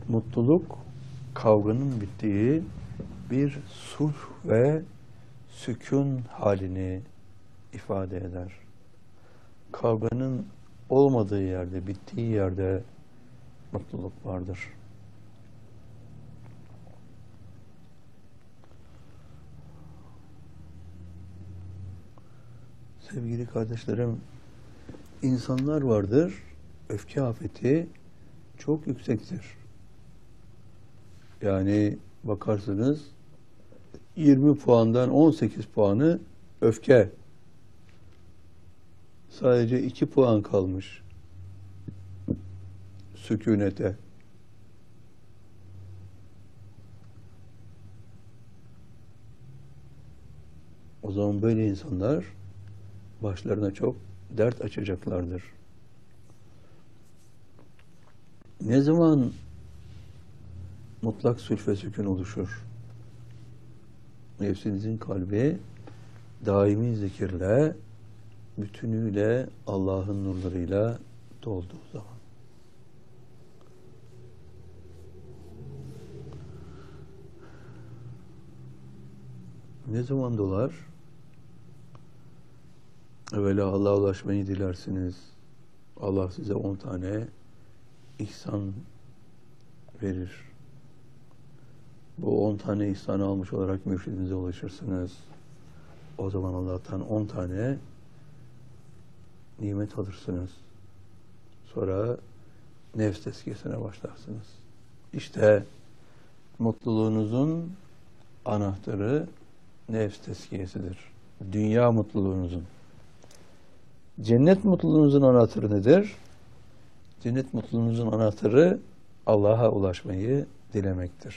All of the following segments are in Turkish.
Mutluluk, kavganın bittiği bir sulh ve sükun halini ifade eder. Kavganın olmadığı yerde, bittiği yerde mutluluk vardır. Sevgili kardeşlerim, insanlar vardır, öfke afeti çok yüksektir. Yani bakarsınız 20 puandan 18 puanı öfke. Sadece 2 puan kalmış sükunete. O zaman böyle insanlar başlarına çok dert açacaklardır. Ne zaman mutlak sülh ve sükun oluşur? Nefsinizin kalbi daimi zikirle, bütünüyle Allah'ın nurlarıyla dolduğu zaman. Ne zaman dolar? Evvela Allah'a ulaşmayı dilersiniz. Allah size 10 tane ihsan verir. Bu 10 tane ihsanı almış olarak mürşidinize ulaşırsınız. O zaman Allah'tan 10 tane nimet alırsınız. Sonra nefs tezkiyesine başlarsınız. İşte mutluluğunuzun anahtarı nefs tezkiyesidir. Dünya mutluluğunuzun. Cennet mutluluğunuzun anahtarı nedir? Cennet mutluluğunuzun anahtarı Allah'a ulaşmayı dilemektir.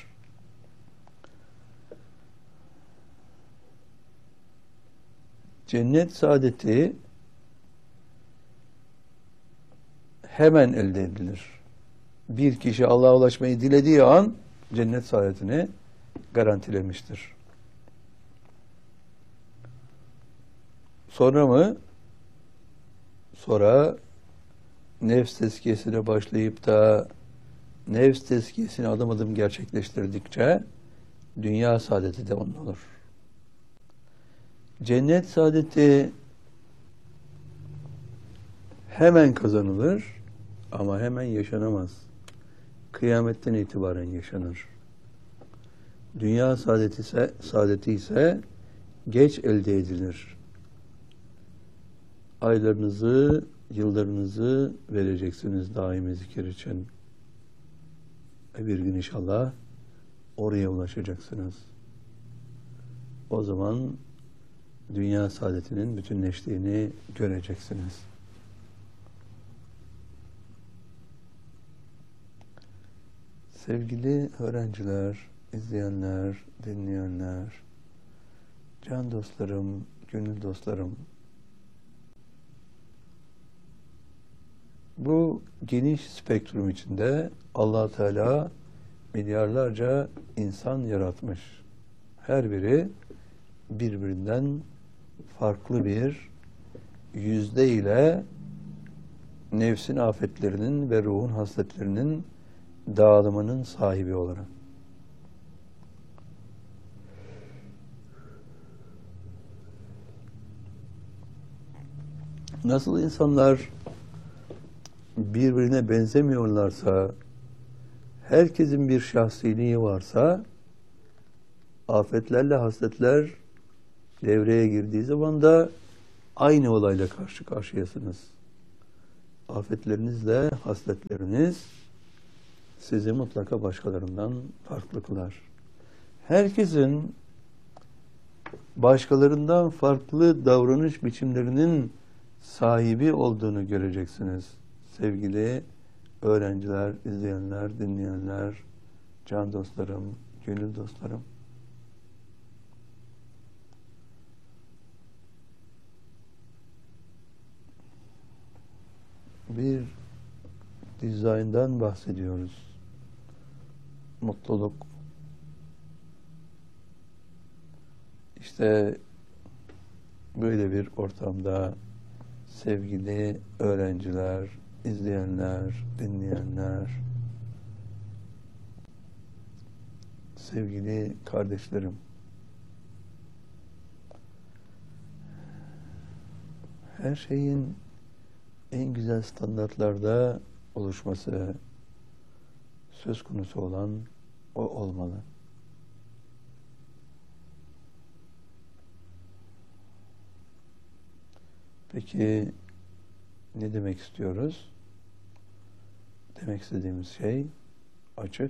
Cennet saadeti hemen elde edilir. Bir kişi Allah'a ulaşmayı dilediği an cennet saadetini garantilemiştir. Sonra mı? Sonra nefs tezkiyesine başlayıp da nefs tezkiyesini adım adım gerçekleştirdikçe dünya saadeti de onun olur. Cennet saadeti hemen kazanılır ama hemen yaşanamaz. Kıyametten itibaren yaşanır. Dünya saadeti ise geç elde edilir. Aylarınızı, yıllarınızı vereceksiniz daimi zikir için. Bir gün inşallah oraya ulaşacaksınız. O zaman dünya saadetinin bütünleştiğini göreceksiniz. Sevgili öğrenciler, izleyenler, dinleyenler, can dostlarım, gönül dostlarım, bu geniş spektrum içinde Allah Teala milyarlarca insan yaratmış. Her biri birbirinden farklı bir yüzde ile nefsin afetlerinin ve ruhun hasletlerinin dağılımının sahibi olarak. Nasıl insanlar birbirine benzemiyorlarsa, herkesin bir şahsiliği varsa, afetlerle hasletler devreye girdiği zaman da aynı olayla karşı karşıyasınız. Afetlerinizle hasletleriniz sizi mutlaka başkalarından farklı kılar. Herkesin başkalarından farklı davranış biçimlerinin sahibi olduğunu göreceksiniz. Sevgili öğrenciler, izleyenler, dinleyenler, can dostlarım, gönül dostlarım. Bir dizayndan bahsediyoruz. Mutluluk. İşte böyle bir ortamda sevgili öğrenciler, izleyenler, dinleyenler, Sevgili kardeşlerim, her şeyin en güzel standartlarda oluşması söz konusu olan o olmalı. Peki ne demek istiyoruz? Demek istediğimiz şey açık.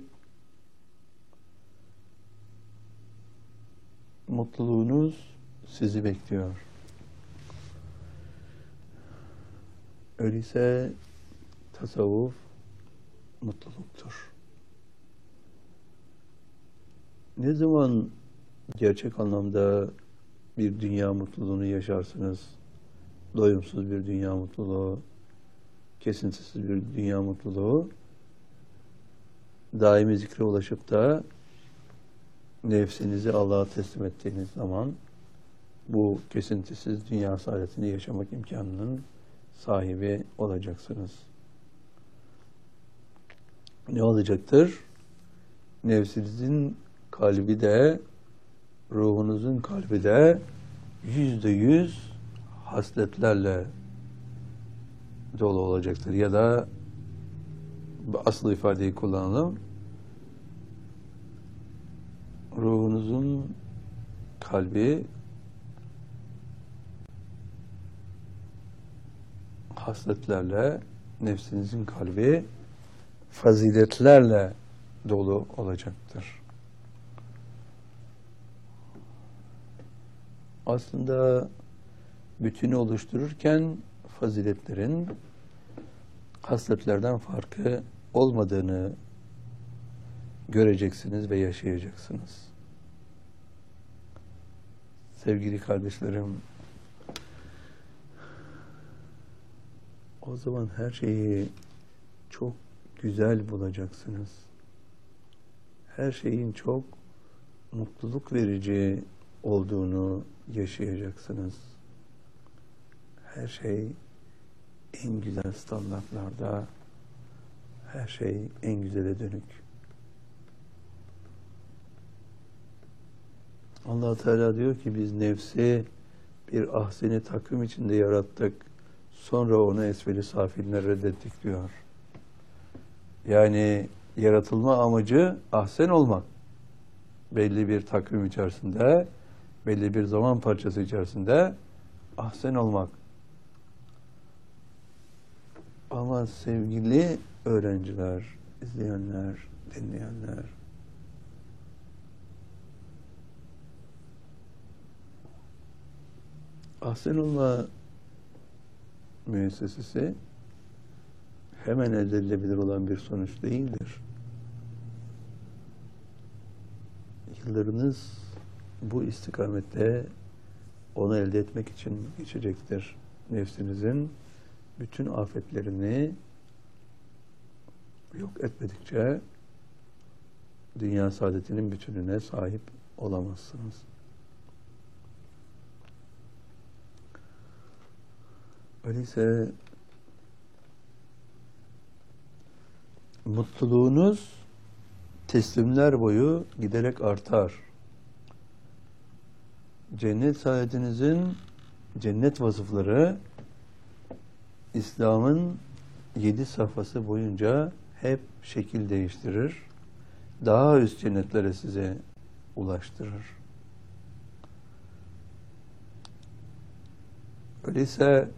Mutluluğunuz sizi bekliyor. Öyleyse tasavvuf mutluluktur. Ne zaman gerçek anlamda bir dünya mutluluğunu yaşarsınız? Doyumsuz bir dünya mutluluğu, kesintisiz bir dünya mutluluğu, daimi zikre ulaşıp da nefsinizi Allah'a teslim ettiğiniz zaman bu kesintisiz dünya saadetini yaşamak imkanının sahibi olacaksınız. Ne olacaktır? Nefsinizin kalbi de, ruhunuzun kalbi de %100 hasletlerle dolu olacaktır. Ya da asıl ifadeyi kullanalım. Ruhunuzun kalbi hasletlerle, nefsinizin kalbi faziletlerle dolu olacaktır. Aslında bütünü oluştururken faziletlerin hasletlerden farkı olmadığını göreceksiniz ve yaşayacaksınız. Sevgili kardeşlerim, o zaman her şeyi çok güzel bulacaksınız. Her şeyin çok mutluluk verici olduğunu yaşayacaksınız. Her şey en güzel standartlarda, her şey en güzele dönük. Allah Teala diyor ki biz nefsi bir ahsen-i takvim içinde yarattık. Sonra onu esfel-i safiline reddettik diyor. Yani yaratılma amacı ahsen olmak. Belli bir takvim içerisinde, belli bir zaman parçası içerisinde ahsen olmak. Ama sevgili öğrenciler, izleyenler, dinleyenler, ahsen olma müessesesi hemen elde edilebilir olan bir sonuç değildir. Yıllarınız bu istikamette onu elde etmek için geçecektir. Nefsinizin bütün afetlerini yok etmedikçe dünya saadetinin bütününe sahip olamazsınız. Öyleyse mutluluğunuz teslimler boyu giderek artar. Cennet saadetinizin cennet vasıfları İslam'ın 7 safhası boyunca hep şekil değiştirir. Daha üst cennetlere size ulaştırır. Öyleyse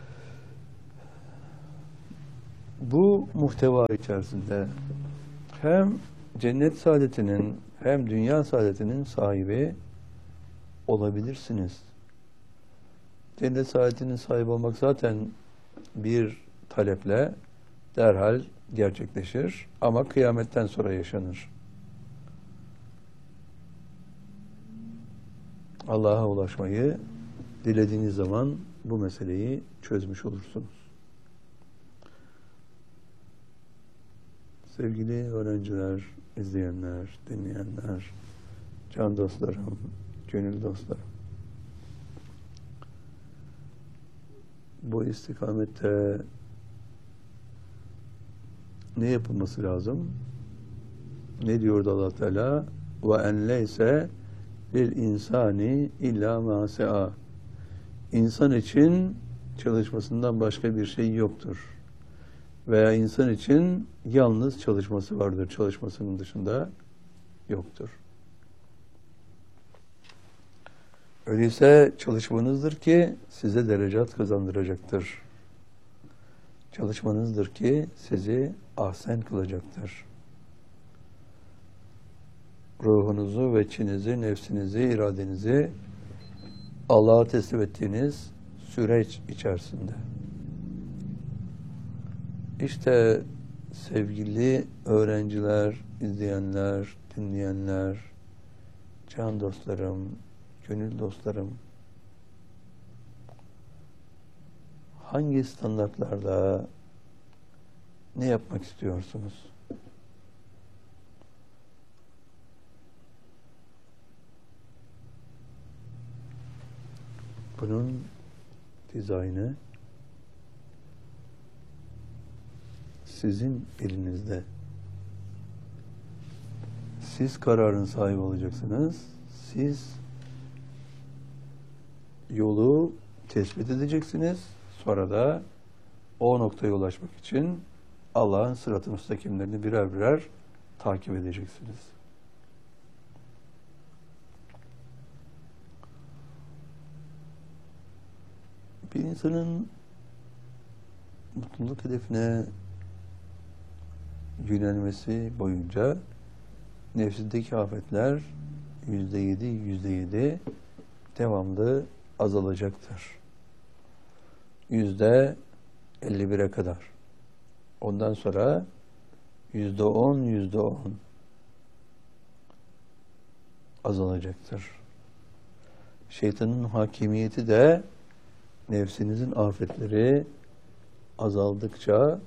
bu muhteva içerisinde hem cennet saadetinin hem dünya saadetinin sahibi olabilirsiniz. Cennet saadetinin sahibi olmak zaten bir taleple derhal gerçekleşir ama kıyametten sonra yaşanır. Allah'a ulaşmayı dilediğiniz zaman bu meseleyi çözmüş olursunuz. Sevgili öğrenciler, izleyenler, dinleyenler, can dostlarım, gönül dostlarım. Bu istikamette ne yapılması lazım? Ne diyordu Allah Teala? ve en leyse lil insani illa ma sa'a. İnsan için çalışmasından başka bir şey yoktur. Veya insan için yalnız çalışması vardır. Çalışmasının dışında yoktur. Öyleyse çalışmanızdır ki size derecat kazandıracaktır. Çalışmanızdır ki sizi ahsen kılacaktır. Ruhunuzu, veçinizi, nefsinizi, iradenizi Allah'a teslim ettiğiniz süreç içerisinde. İşte sevgili öğrenciler, izleyenler, dinleyenler, can dostlarım, gönül dostlarım, hangi standartlarda ne yapmak istiyorsunuz? Bunun dizaynı sizin elinizde. Siz kararın sahibi olacaksınız. Siz yolu tespit edeceksiniz. Sonra da o noktaya ulaşmak için Allah'ın sırat-ı müstakimlerini birer birer takip edeceksiniz. Bir insanın mutluluk hedefine yönelmesi boyunca nefsindeki afetler %7 devamlı azalacaktır. %51'e kadar. Ondan sonra %10 azalacaktır. Şeytanın hakimiyeti de nefsinizin afetleri azaldıkça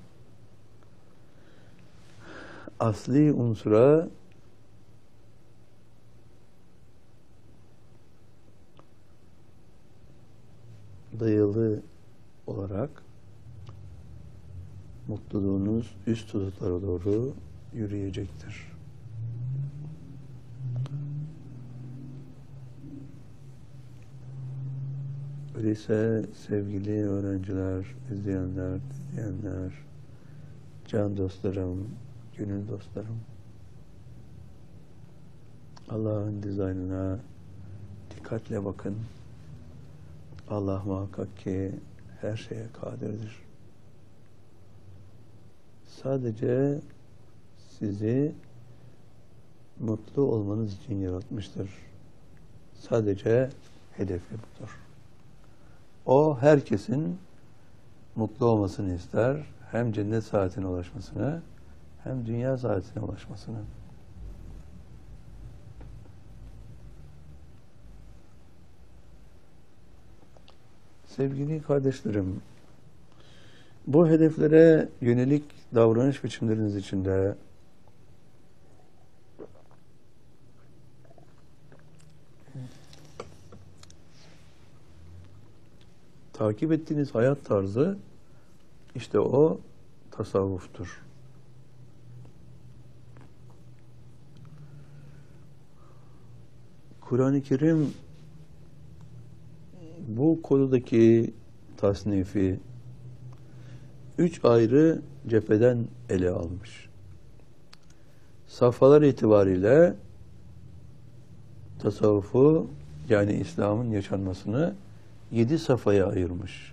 asli unsura dayalı olarak mutluluğunuz üst hudutlara doğru yürüyecektir. Öyleyse sevgili öğrenciler, izleyenler, dinleyenler, can dostlarım, gönül dostlarım, Allah'ın dizaynına dikkatle bakın. Allah muhakkak ki her şeye kadirdir. Sadece sizi mutlu olmanız için yaratmıştır. Sadece hedefi budur. O herkesin mutlu olmasını ister. Hem cennet saatine ulaşmasını hem dünya saatine ulaşmasını. Sevgili kardeşlerim, bu hedeflere yönelik davranış biçimleriniz içinde takip ettiğiniz hayat tarzı işte o tasavvuftur. Kur'an-ı Kerim bu konudaki tasnifi 3 ayrı cepheden ele almış. Safhalar itibariyle tasavvufu yani İslam'ın yaşanmasını 7 safhaya ayırmış.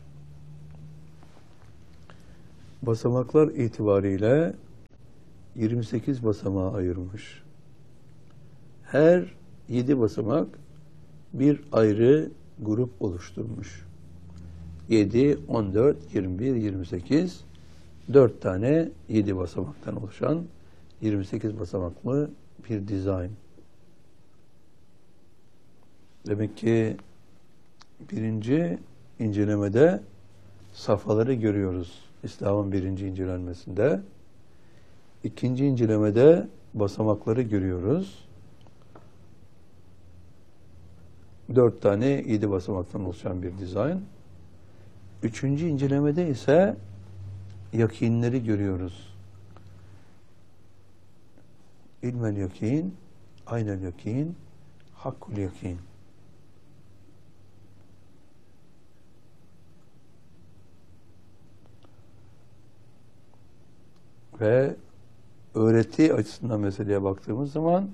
Basamaklar itibariyle 28 basamağa ayırmış. Her 7 basamak bir ayrı grup oluşturmuş. 7, 14, 21, 28 4 tane 7 basamaktan oluşan 28 basamaklı bir dizayn. Demek ki birinci incelemede safhaları görüyoruz. İslam'ın birinci incelenmesinde. İkinci incelemede basamakları görüyoruz. 4 tane 7 basamaktan oluşan bir dizayn. Üçüncü incelemede ise yakinleri görüyoruz. İlmel yakin, aynel yakin, hakkul yakin. Ve öğreti açısından meseleye baktığımız zaman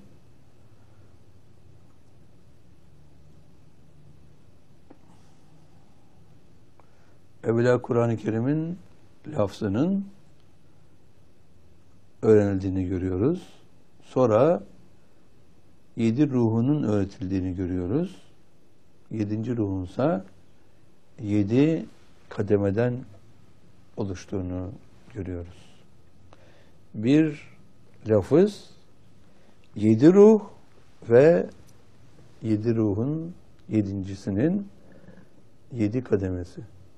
evvela Kur'an-ı Kerim'in lafzının öğrenildiğini görüyoruz. Sonra 7 ruhunun öğretildiğini görüyoruz. 7. ruhunsa 7 kademeden oluştuğunu görüyoruz. Bir lafız, 7 ruh ve 7 ruhun 7.'sinin 7 kademesi.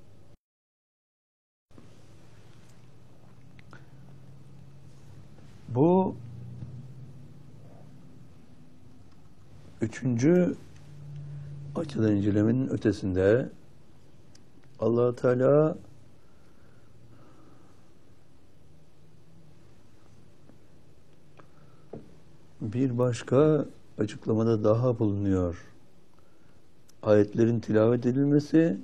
Bu 3. açıdan incelemenin ötesinde Allah Teala bir başka açıklamada daha bulunuyor. Ayetlerin tilavet edilmesi,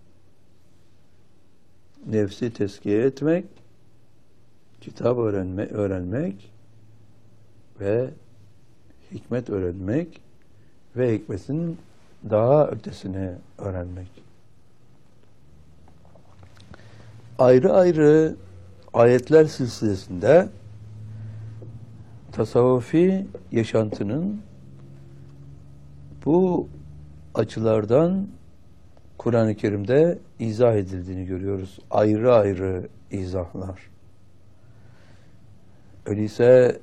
nefsi tezkiye etmek, kitap öğrenmek ve hikmet öğrenmek ve hikmetin daha ötesini öğrenmek. Ayrı ayrı ayetler silsilesinde tasavvufi yaşantının bu açılardan Kur'an-ı Kerim'de izah edildiğini görüyoruz. Ayrı ayrı izahlar. Öyleyse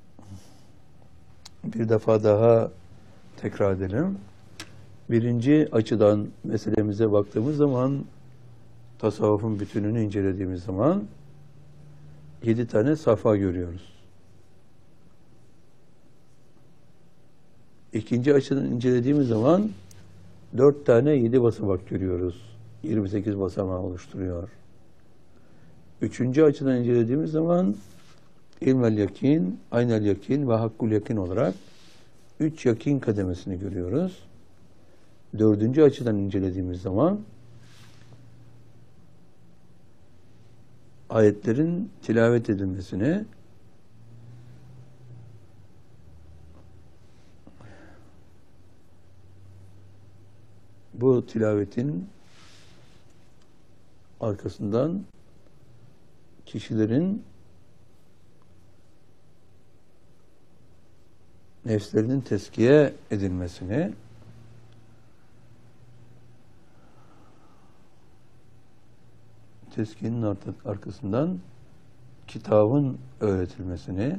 bir defa daha tekrar edelim. Birinci açıdan meselemize baktığımız zaman, tasavvufun bütününü incelediğimiz zaman 7 tane safha görüyoruz. İkinci açıdan incelediğimiz zaman 4 tane 7 basamak görüyoruz. 28 basamağı oluşturuyor. Üçüncü açıdan incelediğimiz zaman ilmel yakin, aynel yakin ve hakkul yakin olarak 3 yakin kademesini görüyoruz. Dördüncü açıdan incelediğimiz zaman ayetlerin tilavet edilmesini, bu tilavetin arkasından kişilerin nefslerinin tezkiye edilmesini, tezkiyenin arkasından kitabın öğretilmesini,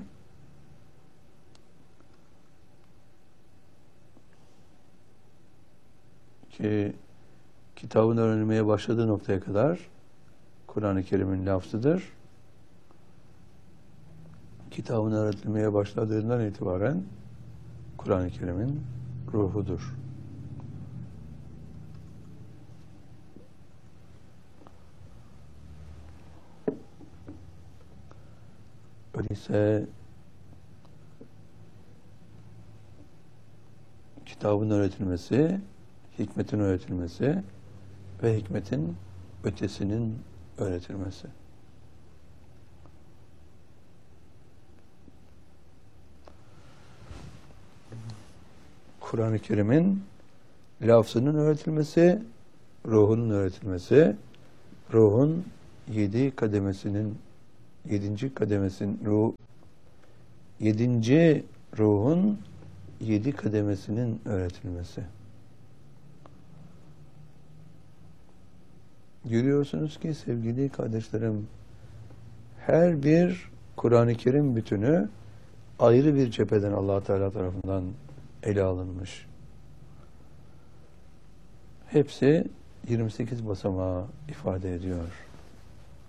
ki kitabın öğrenilmeye başladığı noktaya kadar Kur'an-ı Kerim'in lafzıdır. Kitabın öğretilmeye başladığından itibaren Kur'an-ı Kerim'in ruhudur. Öyleyse kitabın öğretilmesi, hikmetin öğretilmesi ve hikmetin ötesinin öğretilmesi. Kur'an-ı Kerim'in lafzının öğretilmesi, ruhunun öğretilmesi, ruhun 7 kademesinin 7. kademesinin 7. ruhun 7 kademesinin öğretilmesi. Görüyorsunuz ki sevgili kardeşlerim, her bir Kur'an-ı Kerim bütünü ayrı bir cepheden Allah Teala tarafından ele alınmış. Hepsi 28 basamağı ifade ediyor.